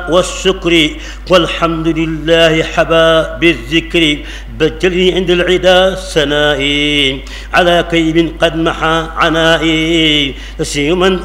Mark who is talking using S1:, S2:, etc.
S1: والشكر والحمد لله حبا بالذكر بجلي عند العدا سنائي على كيب قد محى عنائي تسيما